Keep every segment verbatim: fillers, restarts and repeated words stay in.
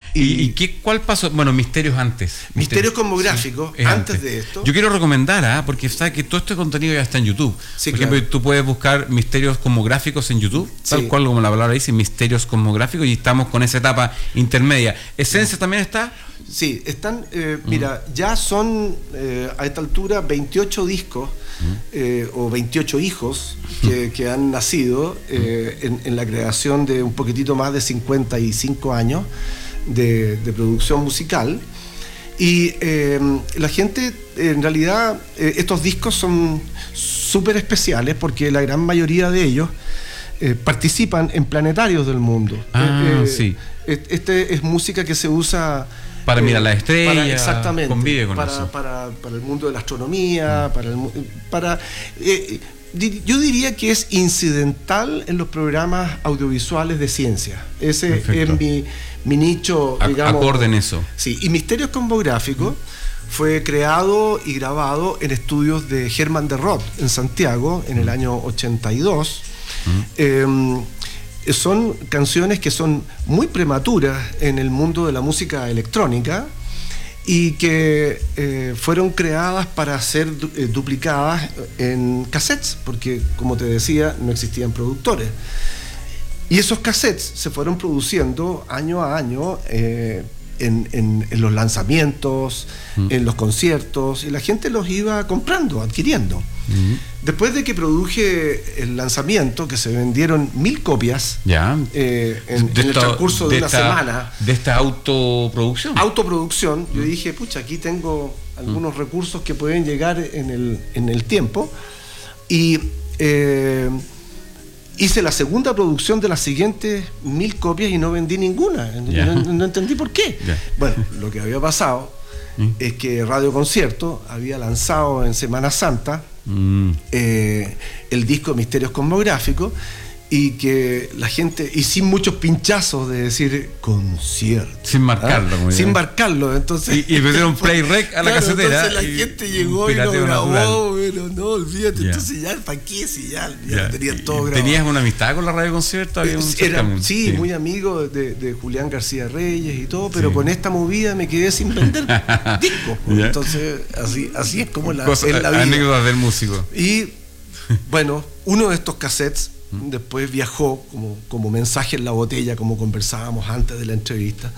¿Y, y qué, cuál pasó? Bueno, Misterios antes. Misterios Cosmográficos, sí, antes, antes de esto. Yo quiero recomendar, ¿eh? porque sabes que todo este contenido ya está en YouTube. Sí, Por claro. ejemplo, tú puedes buscar Misterios Cosmográficos en YouTube, tal sí. cual como la palabra dice, Misterios Cosmográficos, y estamos con esa etapa intermedia. ¿Esencia también está? Sí, están, eh, mm. mira, ya son eh, a esta altura veintiocho discos mm. eh, o veintiocho hijos que, que han nacido eh, en, en la creación de un poquitito más de cincuenta y cinco años de, de producción musical. Y eh, la gente, en realidad, eh, estos discos son súper especiales porque la gran mayoría de ellos eh, participan en planetarios del mundo. Ah, eh, sí. Este es música que se usa para mirar las estrellas, para, exactamente, convive con para, eso. Para, para el mundo de la astronomía, mm. para, el, para eh, yo diría que es incidental en los programas audiovisuales de ciencia. Ese Perfecto. es mi, mi nicho, digamos. Acorde en eso. Sí, y Misterios Cosmográficos mm. fue creado y grabado en estudios de Herman de Roth en Santiago en mm. el año ochenta y dos. Mm. Eh, son canciones que son muy prematuras en el mundo de la música electrónica y que eh, fueron creadas para ser eh, duplicadas en cassettes, porque, como te decía, no existían productores. Y esos cassettes se fueron produciendo año a año eh, en, en, en los lanzamientos, mm. en los conciertos, y la gente los iba comprando, adquiriendo. Mm. Después de que produje el lanzamiento, que se vendieron mil copias ya. eh, en, en el transcurso de, de una esta, semana. De esta autoproducción. Autoproducción, mm. yo dije, pucha, aquí tengo algunos mm. recursos que pueden llegar en el, en el tiempo. Y eh, hice la segunda producción de las siguientes mil copias y no vendí ninguna. Yeah. No, no entendí por qué. Yeah. Bueno, lo que había pasado mm. es que Radio Concierto había lanzado en Semana Santa mm. eh, el disco Misterios Cosmográficos, y que la gente, y sin muchos pinchazos de decir concierto, sin marcarlo, ¿ah? sin marcarlo, entonces y, y metieron play rec a la claro, casetera, entonces la gente llegó y lo grabó, pero no, olvídate, yeah. entonces ya, ¿para qué? Si ya, ya yeah. lo tenían todo grabado. ¿Tenías una amistad con la Radio Concierto? Había un Era, sí, sí, muy amigo de, de Julián García Reyes y todo, pero sí. con esta movida me quedé sin vender discos, yeah. entonces así, así es como la, Cosa, es la vida. Anécdotas del músico. Y bueno, uno de estos cassettes después viajó como, como mensaje en la botella, como conversábamos antes de la entrevista,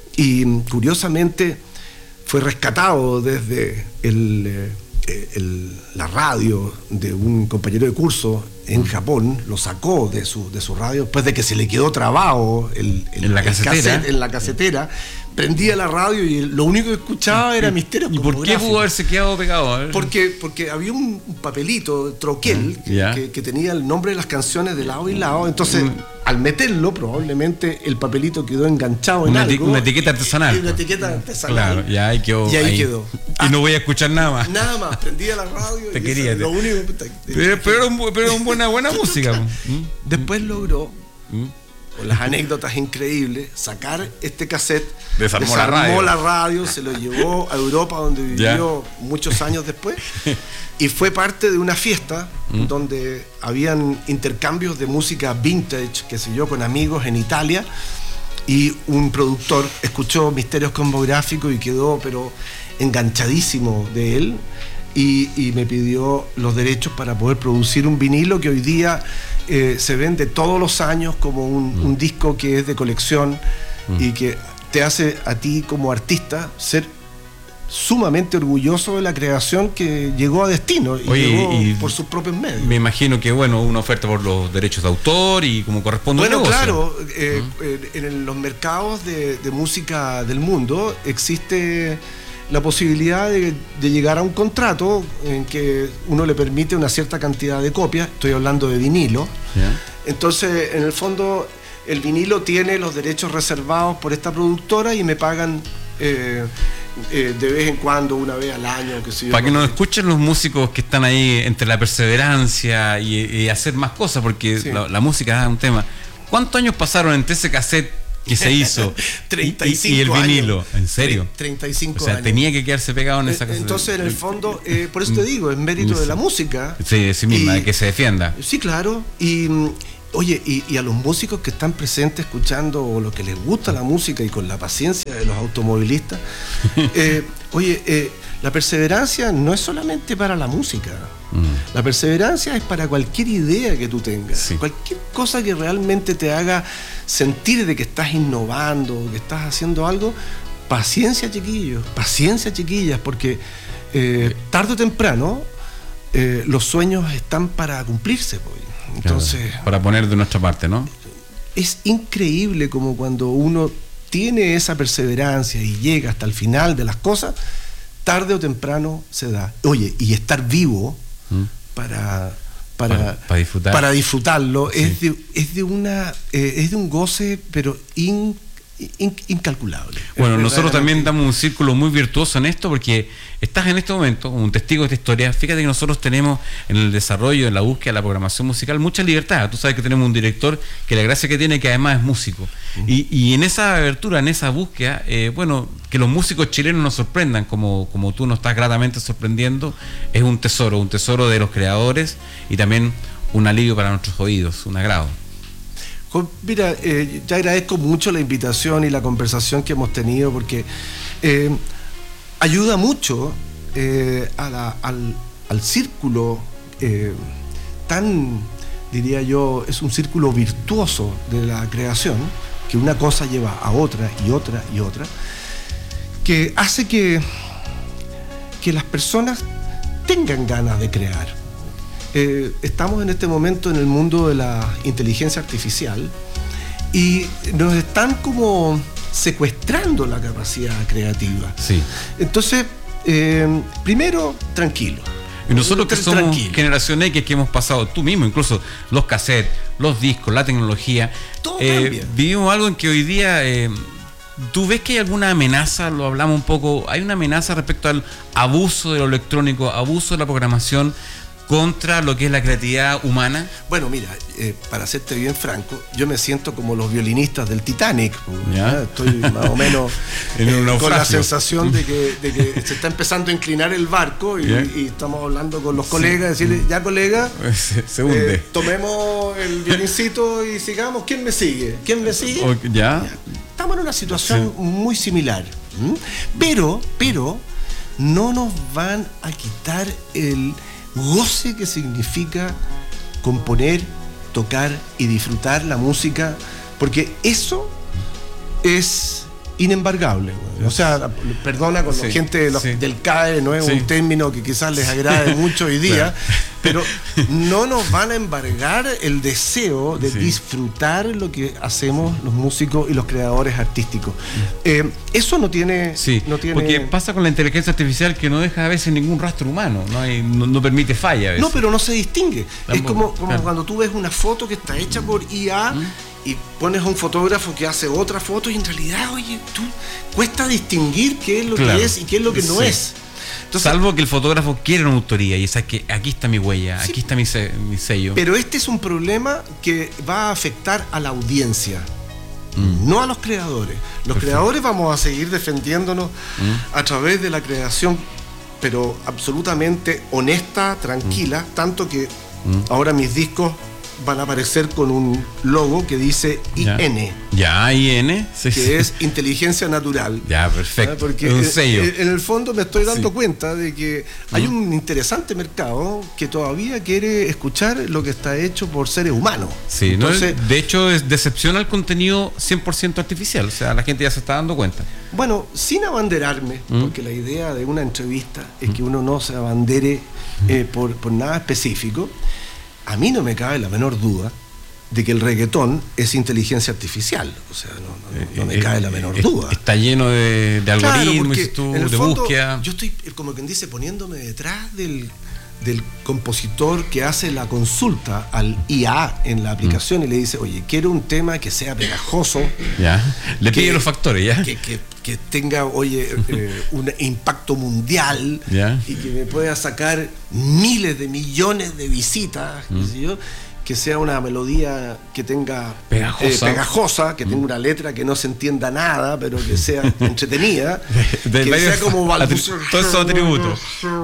y curiosamente fue rescatado desde el, el, la radio de un compañero de curso en Japón. Lo sacó de su, de su radio después de que se le quedó trabado el, el, en la el casetera, cassette, en la casetera. Prendía la radio y lo único que escuchaba era Misterios Cosmográficos. ¿Y por qué pudo haberse quedado pegado? Porque, porque había un papelito, troquel, que, yeah. que, que tenía el nombre de las canciones de lado y lado. Entonces, mm. al meterlo, probablemente el papelito quedó enganchado en una algo. Una etiqueta artesanal. Una etiqueta artesanal. Claro, ya ahí quedó. Y ahí, ahí quedó. Y no voy a escuchar nada más. Nada más, prendía la radio. Te y quería. Eso, te... Lo único que te, pero, pero, pero buena, buena música. ¿Mm? Después logró. ¿Mm? Con las anécdotas increíbles, sacar este cassette, desarmó, desarmó la, radio. la radio, se lo llevó a Europa, donde vivió ya. muchos años después, y fue parte de una fiesta ¿Mm? donde habían intercambios de música vintage, qué sé yo, con amigos en Italia, y un productor escuchó Misterios Cosmográficos y quedó pero enganchadísimo de él, y, y me pidió los derechos para poder producir un vinilo que hoy día Eh, se vende todos los años como un, mm. un disco que es de colección mm. y que te hace a ti como artista ser sumamente orgulloso de la creación que llegó a destino y Oye, llegó y por sus propios medios. Me imagino que bueno, una oferta por los derechos de autor y como corresponde bueno, al negocio. Claro, eh, mm. eh, en los mercados de, de música del mundo existe la posibilidad de, de llegar a un contrato en que uno le permite una cierta cantidad de copias, estoy hablando de vinilo. Yeah. Entonces, en el fondo, el vinilo tiene los derechos reservados por esta productora y me pagan eh, eh, de vez en cuando, una vez al año. Que si Para que nos escuchen los músicos que están ahí entre la perseverancia y, y hacer más cosas, porque sí. la, la música es un tema. ¿Cuántos años pasaron entre ese cassette que se hizo treinta y cinco y, y el vinilo? Años. ¿En serio? treinta y cinco o sea, años. Tenía que quedarse pegado en esa casa. Entonces, en el fondo, eh, por eso te digo, es mérito de la música. Sí, de sí misma, y, de que se defienda. Sí, claro. Y, oye, y, y a los músicos que están presentes escuchando o los que les gusta la música y con la paciencia de los automovilistas, eh, oye, eh, la perseverancia no es solamente para la música. Mm. La perseverancia es para cualquier idea que tú tengas, sí. Cualquier cosa que realmente te haga sentir de que estás innovando, que estás haciendo algo. Paciencia, chiquillos, paciencia, chiquillas, porque eh, tarde o temprano eh, los sueños están para cumplirse. Pues. Entonces, claro, para poner de nuestra parte, ¿no? Es increíble como cuando uno tiene esa perseverancia y llega hasta el final de las cosas, tarde o temprano se da. Oye, y estar vivo ¿Mm? para, para, para, para, disfrutar. para disfrutarlo sí. es, de, es, de una, eh, es de un goce, pero increíble. In, incalculable. Bueno, nosotros también damos un círculo muy virtuoso en esto porque estás en este momento como un testigo de esta historia. Fíjate que nosotros tenemos en el desarrollo, en la búsqueda de la programación musical mucha libertad. Tú sabes que tenemos un director que la gracia que tiene que además es músico. Uh-huh. y, y en esa abertura, en esa búsqueda, eh, bueno, que los músicos chilenos nos sorprendan como, como tú nos estás gratamente sorprendiendo, es un tesoro, un tesoro de los creadores y también un alivio para nuestros oídos, un agrado. Mira, eh, ya agradezco mucho la invitación y la conversación que hemos tenido porque eh, ayuda mucho eh, a la, al, al círculo eh, tan, diría yo, es un círculo virtuoso de la creación, que una cosa lleva a otra y otra y otra, que hace que, que las personas tengan ganas de crear. Eh, estamos en este momento en el mundo de la inteligencia artificial y nos están como secuestrando la capacidad creativa. Sí. Entonces, eh, primero, tranquilo. Y nosotros que somos tranquilo. Generación X, que hemos pasado, tú mismo, incluso los cassettes, los discos, la tecnología, todo eh, cambia. Vivimos algo en que hoy día... Eh, ¿tú ves que hay alguna amenaza? Lo hablamos un poco. ¿Hay una amenaza respecto al abuso de lo electrónico, abuso de la programación contra lo que es la creatividad humana? Bueno, mira, eh, para serte bien franco, yo me siento como los violinistas del Titanic. ¿Ya? Estoy más o menos eh, con la sensación de que, de que se está empezando a inclinar el barco y, y estamos hablando con los colegas, sí. Decirle, ya colega, se, se hunde. Eh, tomemos el violincito y sigamos. ¿Quién me sigue? ¿Quién me sigue? Okay, ¿ya? Ya. Estamos en una situación sí. muy similar. ¿Mm? Pero, pero, no nos van a quitar el goce que significa componer, tocar y disfrutar la música, porque eso es inembargable. O sea, perdona con sí, la gente de los, sí. del C A E, no es sí. un término que quizás les agrade mucho hoy día, claro. Pero no nos van a embargar el deseo de sí. disfrutar lo que hacemos los músicos y los creadores artísticos. Eh, eso no tiene, sí, no tiene... Porque pasa con la inteligencia artificial que no deja a veces ningún rastro humano, no, hay, no, no permite falla a veces. No, pero no se distingue. Tampoco, es como, como claro. cuando tú ves una foto que está hecha por I A ¿Mm? y pones a un fotógrafo que hace otra foto y en realidad, oye, tú cuesta distinguir qué es lo claro. que es y qué es lo que no sí. es. Entonces, salvo que el fotógrafo quiera una autoría y sabe que aquí está mi huella, sí, aquí está mi, se, mi sello. Pero este es un problema que va a afectar a la audiencia, mm. no a los creadores. Los Perfecto. creadores vamos a seguir defendiéndonos mm. a través de la creación, pero absolutamente honesta, tranquila, mm. tanto que mm. ahora mis discos van a aparecer con un logo que dice I N. Ya, I N. Sí, que sí. es inteligencia natural. Ya, perfecto. Porque un sello. En, en el fondo me estoy dando sí. cuenta de que hay un interesante mercado que todavía quiere escuchar lo que está hecho por seres humanos. Sí, entonces, no, de hecho, es decepciona el contenido cien por ciento artificial. O sea, la gente ya se está dando cuenta. Bueno, sin abanderarme, ¿Mm? porque la idea de una entrevista es que uno no se abandere eh, por, por nada específico. A mí no me cabe la menor duda de que el reggaetón es inteligencia artificial. O sea, no, no, no me eh, cabe la menor eh, duda. Está lleno de, de algoritmos, claro, tú, en el de fondo, búsqueda. Yo estoy, como quien dice, poniéndome detrás del, del compositor que hace la consulta al I A en la aplicación mm. y le dice, oye, quiero un tema que sea pegajoso. Ya. Le que, pide los factores, ¿ya? Que, que, que tenga, oye, eh, un impacto mundial ¿Ya? y que me pueda sacar miles de millones de visitas, mm. qué sé yo, que sea una melodía que tenga pegajosa, eh, pegajosa que tenga una letra que no se entienda nada, pero que sea entretenida, de, de que sea como balbucear. Todos esos atributos.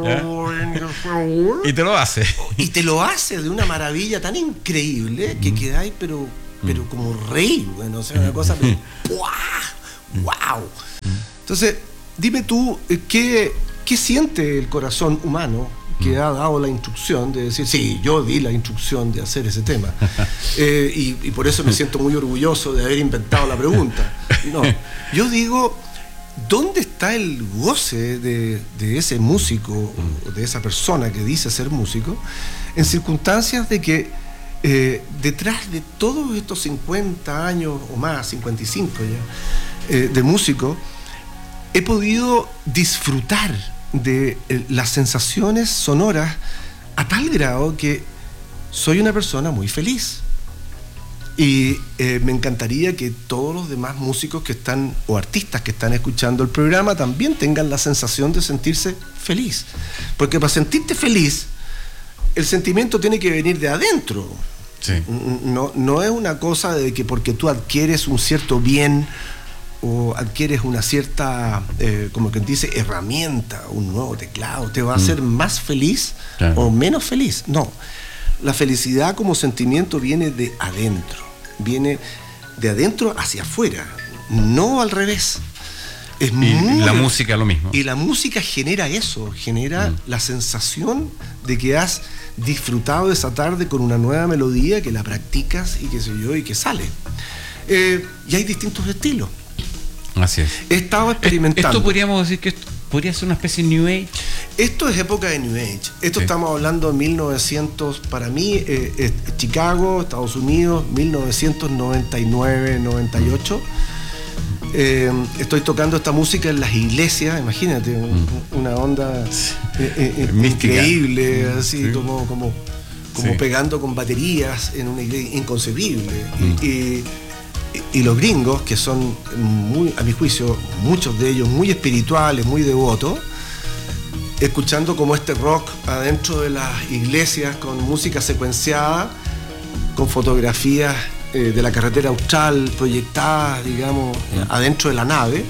Y te lo hace. Y te lo hace de una maravilla tan increíble que quedáis, pero, pero como rey, bueno, o sea, una cosa, pero, ¡wow! Entonces, dime tú, ¿qué, qué siente el corazón humano que ha dado la instrucción de decir, sí, yo di la instrucción de hacer ese tema? Eh, y, y por eso me siento muy orgulloso de haber inventado la pregunta. No, yo digo, ¿dónde está el goce de, de ese músico, o de esa persona que dice ser músico, en circunstancias de que eh, detrás de todos estos cincuenta años o más, cincuenta y cinco ya, eh, de músico, he podido disfrutar de eh, las sensaciones sonoras a tal grado que soy una persona muy feliz? Y eh, me encantaría que todos los demás músicos que están, o artistas que están escuchando el programa, también tengan la sensación de sentirse feliz, porque para sentirte feliz el sentimiento tiene que venir de adentro. Sí. No, no es una cosa de que porque tú adquieres un cierto bien o adquieres una cierta, eh, como quien dice, herramienta, un nuevo teclado, te va a hacer más feliz, claro, o menos feliz. No, la felicidad como sentimiento viene de adentro, viene de adentro hacia afuera, no al revés. Es y muy, la música lo mismo. Y la música genera eso, genera mm. la sensación de que has disfrutado de esa tarde con una nueva melodía, que la practicas y qué sé yo, y que sale. Eh, y hay distintos estilos. Así es. He estado experimentando. Esto podríamos decir que esto podría ser una especie de New Age. Esto es época de New Age. Esto sí. Estamos hablando de mil novecientos, para mí, eh, eh, Chicago, Estados Unidos, mil novecientos noventa y nueve, noventa y ocho. Eh, estoy tocando esta música en las iglesias, imagínate, mm. una onda eh, eh, increíble, así sí. como, como, como sí. pegando con baterías en una iglesia, inconcebible. Mm. Y, y, y los gringos, que son, muy, a mi juicio, muchos de ellos muy espirituales, muy devotos, escuchando como este rock adentro de las iglesias con música secuenciada, con fotografías eh, de la carretera austral proyectadas, digamos, mm. adentro de la nave.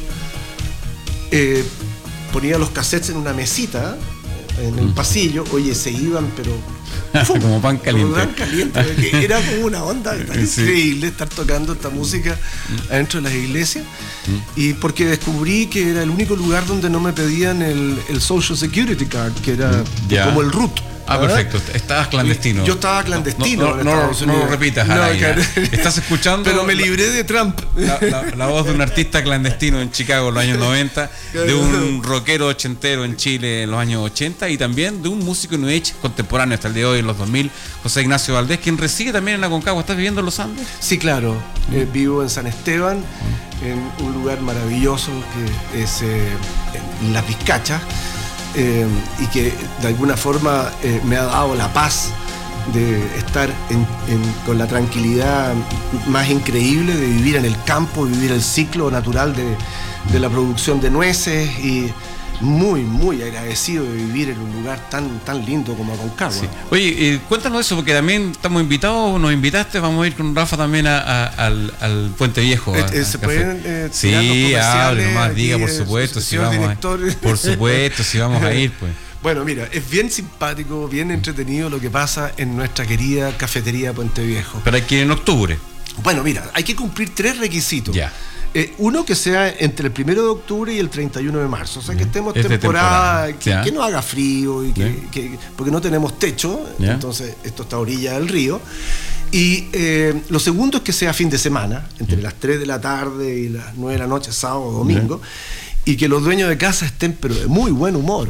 Eh, ponía los cassettes en una mesita en el mm. pasillo, oye, se iban, pero como pan caliente. Como pan caliente, que era como una onda tan sí. increíble estar tocando esta música mm. adentro de las iglesias. Mm. Y porque descubrí que era el único lugar donde no me pedían el, el Social Security Card, que era yeah. como el root. Ah, ¿verdad? Perfecto. Estabas clandestino. Yo estaba clandestino. No, no, no, no, no lo repitas, no, Araya. Estás escuchando. Pero me libré de Trump. La, la, la voz de un artista clandestino en Chicago en los años noventa, de un rockero ochentero en Chile en los años ochenta y también de un músico New Age contemporáneo hasta el día de hoy en los dos mil, José Ignacio Valdés, quien reside también en Aconcagua. ¿Estás viviendo en los Andes? Sí, claro. Mm. Eh, vivo en San Esteban, mm. en un lugar maravilloso que es eh, en Las Vizcachas. Eh, y que de alguna forma eh, me ha dado la paz de estar en, en, con la tranquilidad más increíble de vivir en el campo, vivir el ciclo natural de, de la producción de nueces, y muy, muy agradecido de vivir en un lugar tan, tan lindo como Aconcagua. Sí. Oye, eh, cuéntanos eso, porque también estamos invitados, nos invitaste, vamos a ir con Rafa también a, a, al, al Puente Viejo. Eh, eh, ¿Se pueden eh, sí, abre nomás, diga, por supuesto, si vamos a, por supuesto, si vamos a ir, pues. Bueno, mira, es bien simpático, bien entretenido lo que pasa en nuestra querida cafetería Puente Viejo. Pero hay que ir en octubre. Bueno, mira, hay que cumplir tres requisitos. Ya. Eh, uno, que sea entre el primero de octubre y el treinta y uno de marzo, o sea, que estemos en temporada, temporada. Que, que no haga frío, y que, que, porque no tenemos techo, ¿ya? Entonces esto está a orilla del río. Y eh, lo segundo es que sea fin de semana, entre ¿ya? las tres de la tarde y las nueve de la noche, sábado o domingo. ¿Ya? Y que los dueños de casa estén, pero de muy buen humor.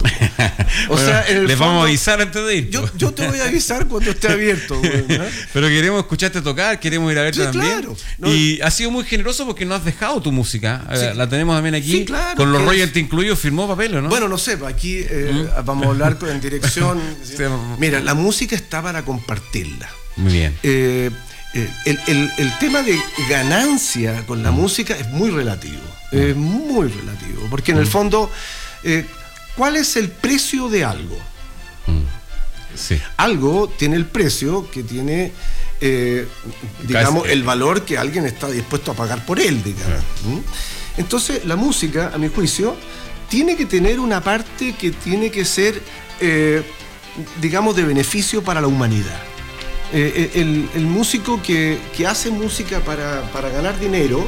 O bueno, sea, en el les fondo, vamos a avisar antes de ir. Yo, yo te voy a avisar cuando esté abierto. ¿No? Pero queremos escucharte tocar, queremos ir a verte sí, también. Claro. No, y has sido muy generoso porque no has dejado tu música. Sí, la tenemos también aquí. Sí, claro, con los royalties incluidos, firmó papel, ¿o no? Bueno, no sé, aquí eh, ¿Mm? vamos a hablar con, en dirección. ¿Sí? Mira, la música está para compartirla. Muy bien. Eh, eh, el, el, el tema de ganancia con la mm. música es muy relativo. Es muy relativo, porque en el fondo, eh, ¿cuál es el precio de algo? Sí. Algo tiene el precio que tiene, eh, digamos, el valor que alguien está dispuesto a pagar por él, digamos. ¿Mm? Entonces, la música, a mi juicio, tiene que tener una parte que tiene que ser, eh, digamos, de beneficio para la humanidad. Eh, el, el músico que, que hace música para, para ganar dinero,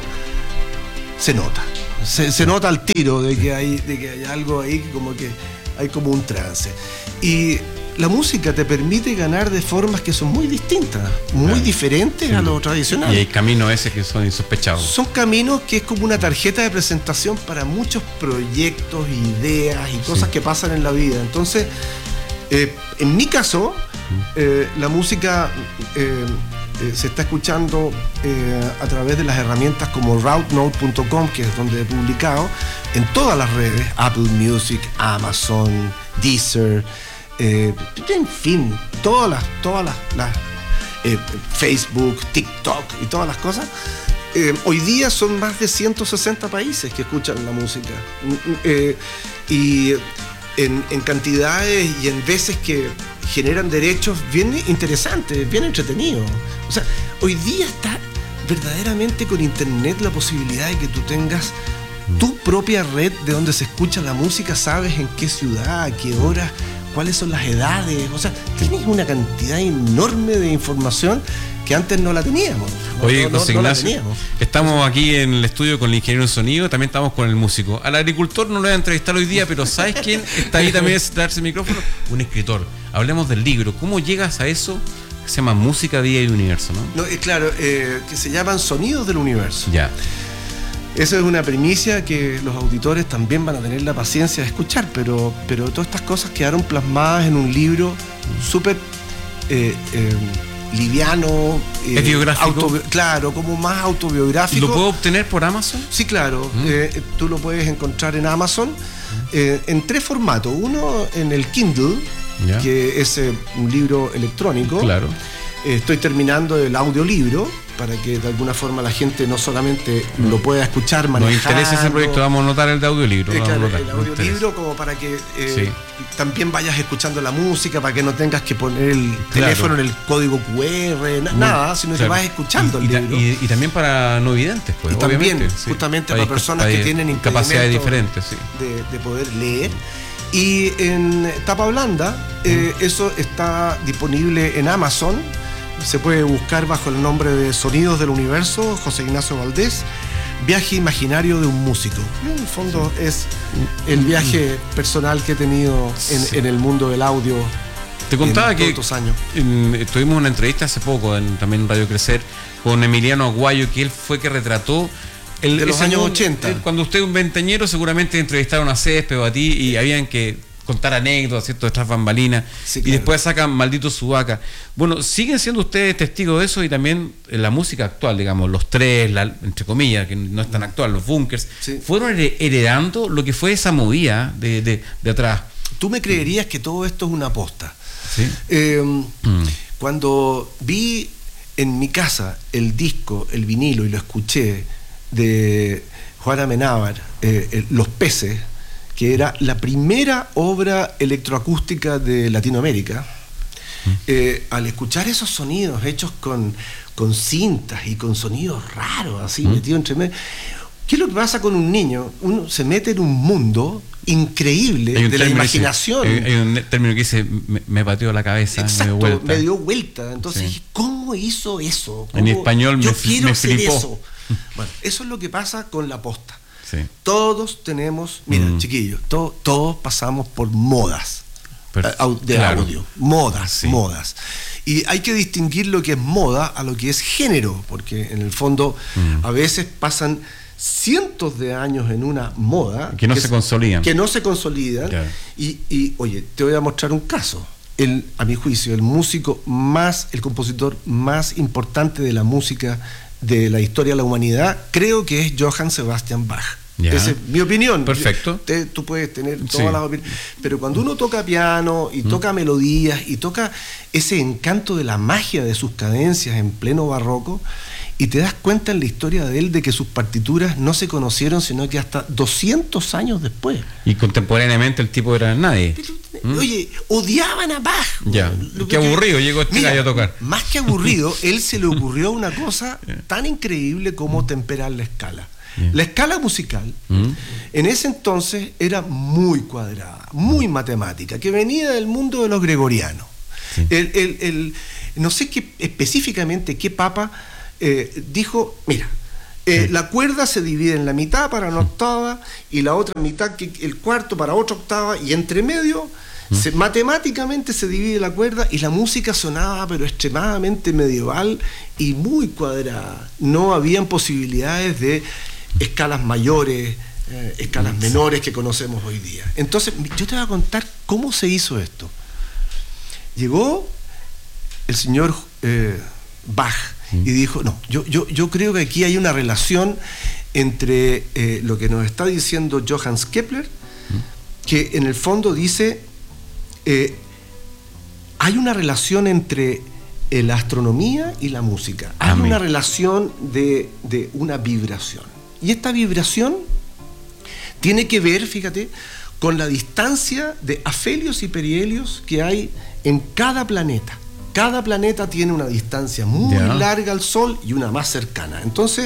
se nota. Se, se nota al tiro de que hay, de que hay algo ahí, como que hay como un trance. Y la música te permite ganar de formas que son muy distintas, muy claro. diferentes sí. a lo tradicional. Y hay caminos ese que son insospechados. Son caminos que es como una tarjeta de presentación para muchos proyectos, ideas y cosas sí. que pasan en la vida. Entonces, eh, en mi caso, eh, la música eh, eh, se está escuchando eh, a través de las herramientas como route note punto com, que es donde he publicado, en todas las redes, Apple Music, Amazon, Deezer, Eh, en fin, todas las, todas las, las eh, Facebook, TikTok y todas las cosas. Eh, hoy día son más de ciento sesenta países que escuchan la música. Eh, y en, en cantidades y en veces que generan derechos bien interesantes, bien entretenidos. O sea, hoy día está verdaderamente con internet la posibilidad de que tú tengas tu propia red de donde se escucha la música, sabes en qué ciudad, a qué hora, cuáles son las edades, o sea, tienes una cantidad enorme de información que antes no la teníamos. No, Oye, no, no, José no Ignacio, la teníamos. Estamos aquí en el estudio con el ingeniero en sonido, también estamos con el músico. Al agricultor no lo voy a entrevistar hoy día, pero ¿sabes quién está ahí también a darse el micrófono? Un escritor. Hablemos del libro. ¿Cómo llegas a eso? Que se llama Música, Vida y Universo, ¿no? No, eh, claro, eh, que se llaman Sonidos del Universo. Ya. Esa es una primicia que los auditores también van a tener la paciencia de escuchar, pero, pero todas estas cosas quedaron plasmadas en un libro súper eh, eh, liviano. Eh, ¿Es biográfico? Autobi- claro, como más autobiográfico. ¿Lo puedo obtener por Amazon? Sí, claro. ¿Mm? Eh, tú lo puedes encontrar en Amazon eh, en tres formatos. Uno en el Kindle, ¿ya? Que es eh, un libro electrónico. Claro. Eh, estoy terminando el audiolibro para que de alguna forma la gente no solamente mm. lo pueda escuchar manejando. Nos interesa ese proyecto, vamos a anotar el de audiolibro. Eh, vamos claro, a anotar, el audiolibro como para que eh, sí. también vayas escuchando la música, para que no tengas que poner el claro. teléfono en el código cu erre, na, nada, sino claro. que vas escuchando y, el y, libro. Y, y también para no videntes, pues, y también, sí. justamente para, para personas para que tienen capacidades diferentes, sí. de, de poder leer. Y en tapa blanda, eh, mm. eso está disponible en Amazon. Se puede buscar bajo el nombre de Sonidos del Universo, José Ignacio Valdés, viaje imaginario de un músico. En el fondo sí. es el viaje personal que he tenido en, sí. en el mundo del audio. Te contaba que estos años. En, tuvimos una entrevista hace poco en, también en Radio Crecer con Emiliano Aguayo, que él fue que retrató el, de los años mundo, ochenta. El, cuando usted es un veinteañero, seguramente entrevistaron a Césped o a ti y habían que contar anécdotas, ¿cierto?, de estas bambalinas, sí, claro. y después sacan Maldito Sudaca. Bueno, siguen siendo ustedes testigos de eso y también la música actual, digamos, los tres, la, entre comillas, que no es tan actual, los bunkers, sí. fueron heredando lo que fue esa movida de, de, de atrás. ¿Tú me creerías que todo esto es una aposta? Sí. Eh, mm. Cuando vi en mi casa el disco, el vinilo, y lo escuché de Juan Amenábar, eh, eh, Los Peces, que era la primera obra electroacústica de Latinoamérica, eh, al escuchar esos sonidos hechos con, con cintas y con sonidos raros, así, ¿Mm? metidos entre medio, ¿qué es lo que pasa con un niño? Uno se mete en un mundo increíble de la imaginación. Dice, hay, hay un término que dice, me, me pateó la cabeza, exacto, me dio vuelta. Me dio vuelta. Entonces, sí. ¿cómo hizo eso? ¿Cómo? En español Yo me, quiero me hacer flipó. Eso. Bueno, eso es lo que pasa con la posta. Sí. Todos tenemos, mira, mm. chiquillos, to, todos pasamos por modas Perf- de claro. audio, modas, sí. modas. Y hay que distinguir lo que es moda a lo que es género, porque en el fondo mm. a veces pasan cientos de años en una moda que no que se es, consolidan. Que no se consolidan. Claro. Y, y, oye, te voy a mostrar un caso. El, a mi juicio, el músico más, el compositor más importante de la música de la historia de la humanidad, creo que es Johann Sebastian Bach. Ya. Esa es mi opinión. Perfecto. Te, tú puedes tener todas sí. las opiniones. Pero cuando uno toca piano y mm. toca melodías y toca ese encanto de la magia de sus cadencias en pleno barroco, y te das cuenta en la historia de él de que sus partituras no se conocieron sino que hasta doscientos años después. Y contemporáneamente el tipo era nadie. Pero, ¿Mm? Oye, odiaban a Bach. Ya. Qué aburrido llegó este gallo a tocar. Más que aburrido, él se le ocurrió una cosa tan increíble como temperar la escala. Yeah. La escala musical mm. en ese entonces era muy cuadrada, muy matemática, que venía del mundo de los gregorianos. Sí. El, el, el, no sé qué, específicamente qué papa eh, dijo, mira, eh, sí. la cuerda se divide en la mitad para una octava y la otra mitad, que el cuarto para otra octava, y entre medio mm. se, matemáticamente se divide la cuerda, y la música sonaba pero extremadamente medieval y muy cuadrada. No habían posibilidades de escalas mayores, eh, escalas menores que conocemos hoy día. Entonces, yo te voy a contar cómo se hizo esto. Llegó el señor eh, Bach y dijo, no, yo, yo, yo creo que aquí hay una relación entre eh, lo que nos está diciendo Johannes Kepler, que en el fondo dice, eh, hay una relación entre eh, la astronomía y la música. Hay Amén. Una relación de, de una vibración. Y esta vibración tiene que ver, fíjate, con la distancia de afelios y perihelios que hay en cada planeta. Cada planeta tiene una distancia muy yeah. larga al Sol y una más cercana. Entonces,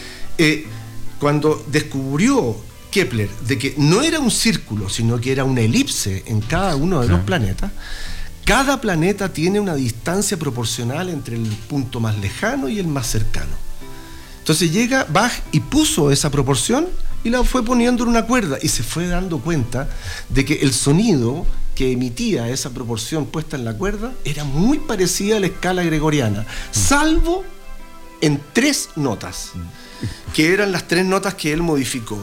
eh, cuando descubrió Kepler de que no era un círculo, sino que era una elipse en cada uno de yeah. los planetas, cada planeta tiene una distancia proporcional entre el punto más lejano y el más cercano. Entonces llega Bach y puso esa proporción y la fue poniendo en una cuerda y se fue dando cuenta de que el sonido que emitía esa proporción puesta en la cuerda era muy parecida a la escala gregoriana, salvo en tres notas, que eran las tres notas que él modificó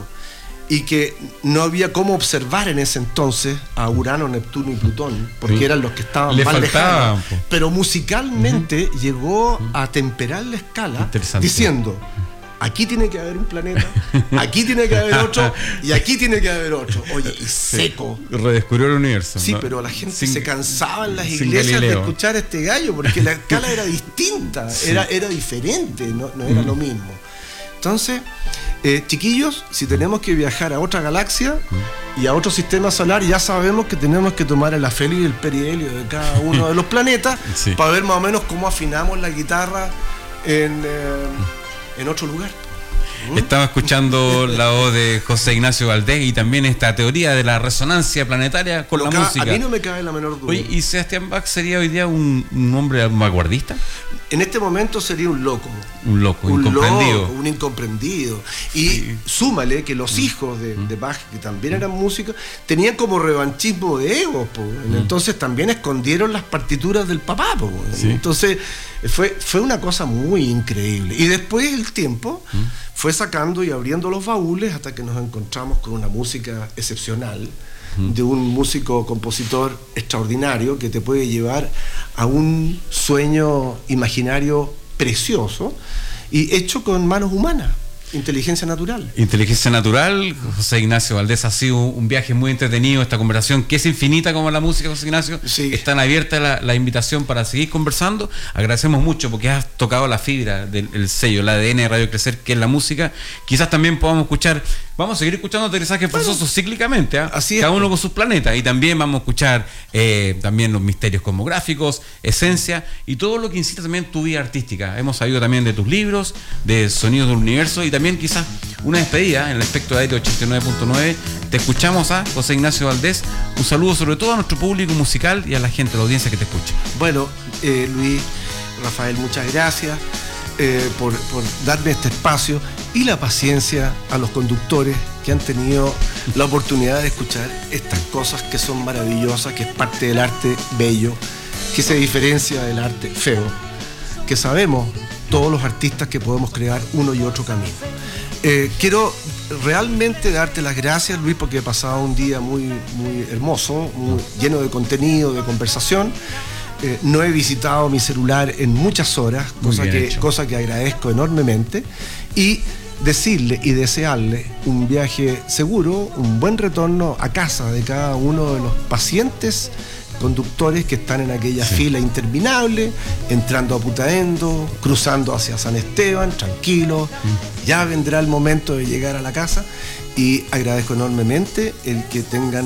y que no había cómo observar en ese entonces a Urano, Neptuno y Plutón, porque sí. eran los que estaban Le más lejanos. Pero musicalmente uh-huh. llegó a temperar la escala diciendo, aquí tiene que haber un planeta, aquí tiene que haber otro y aquí tiene que haber otro. Oye, y seco. Sí. Redescubrió el universo. Sí, ¿no? Pero la gente sin, se cansaba en las iglesias de escuchar a este gallo porque la escala era distinta, sí. era, era diferente, no, no era mm. lo mismo. Entonces, eh, chiquillos, si tenemos que viajar a otra galaxia y a otro sistema solar, ya sabemos que tenemos que tomar el afelio y el perihelio de cada uno de los planetas sí. para ver más o menos cómo afinamos la guitarra en, eh, en otro lugar. Estaba escuchando la voz de José Ignacio Valdés y también esta teoría de la resonancia planetaria con Lo la ca- música. A mí no me cabe la menor duda. Oye, ¿y Sebastián Bach sería hoy día un, un hombre vanguardista? En este momento sería un loco. Un loco, un incomprendido. Loco, un incomprendido. Y sí. súmale que los hijos de, de Bach, que también eran músicos, tenían como revanchismo de egos, po. Entonces también escondieron las partituras del papá, po. Sí. Entonces fue, fue una cosa muy increíble. Y después el tiempo ¿Mm? fue sacando y abriendo los baúles hasta que nos encontramos con una música excepcional, de un músico compositor extraordinario que te puede llevar a un sueño imaginario precioso y hecho con manos humanas. Inteligencia natural. Inteligencia natural. José Ignacio Valdés, ha sido un viaje muy entretenido esta conversación, que es infinita como la música, José Ignacio. Sí. Están abierta la, la invitación para seguir conversando. Agradecemos mucho porque has tocado la fibra del el sello, el A D N de Radio Crecer, que es la música. Quizás también podamos escuchar, vamos a seguir escuchando aterrizajes forzosos bueno, cíclicamente, ¿eh? Así es. Cada uno con sus planetas, y también vamos a escuchar eh, también los misterios cosmográficos, esencia y todo lo que incita también tu vida artística. Hemos sabido también de tus libros, de Sonidos del Universo, y también quizás una despedida en el espectro de aire ochenta y nueve punto nueve. Te escuchamos a José Ignacio Valdés. Un saludo sobre todo a nuestro público musical y a la gente, a la audiencia que te escucha. Bueno, eh, Luis, Rafael, muchas gracias eh, por, por darme este espacio y la paciencia a los conductores que han tenido la oportunidad de escuchar estas cosas que son maravillosas, que es parte del arte bello, que se diferencia del arte feo, que sabemos todos los artistas que podemos crear uno y otro camino. Eh, quiero realmente darte las gracias, Luis, porque he pasado un día muy, muy hermoso, muy lleno de contenido, de conversación. Eh, no he visitado mi celular en muchas horas, cosa que, cosa que agradezco enormemente, y decirle y desearle un viaje seguro, un buen retorno a casa de cada uno de los pacientes conductores que están en aquella sí. fila interminable, entrando a Putaendo, cruzando hacia San Esteban, tranquilos, mm. ya vendrá el momento de llegar a la casa, y agradezco enormemente el que tengan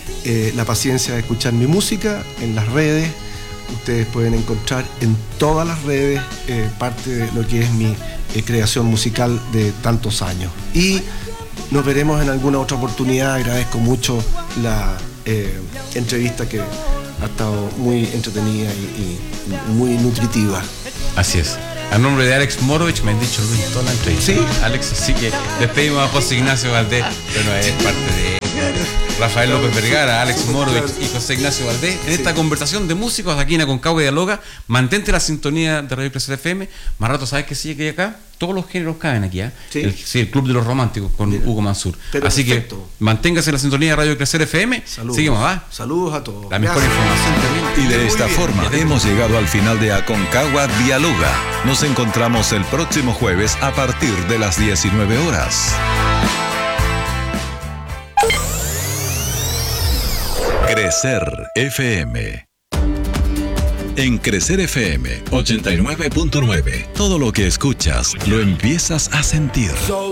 eh, la paciencia de escuchar mi música en las redes. Ustedes pueden encontrar en todas las redes eh, parte de lo que es mi eh, creación musical de tantos años. Y nos veremos en alguna otra oportunidad. Agradezco mucho la eh, entrevista que ha estado muy entretenida y, y muy nutritiva. Así es. A nombre de Alex Morovich, me han dicho Luis toda la entrevista. Sí. Alex, así que despedimos a José Ignacio Valdés, pero es parte de Rafael López Vergara, Alex Morovich y José Ignacio Valdés en esta sí. conversación de músicos aquí en Aconcagua Dialoga. Mantente la sintonía de Radio Crecer F M. Más rato, ¿sabes qué sigue que hay acá? Todos los géneros caben aquí, ¿eh? ¿Sí? El, sí, el Club de los Románticos con Mira, Hugo Mansur. Así perfecto. que manténgase en la sintonía de Radio Crecer F M. Saludos. Seguimos, ¿va? Saludos a todos. La mejor Gracias. información también. Y de esta bien. forma hemos llegado al final de Aconcagua Dialoga. Nos encontramos el próximo jueves a partir de las diecinueve horas. Crecer F M. En Crecer F M ochenta y nueve punto nueve, todo lo que escuchas lo empiezas a sentir.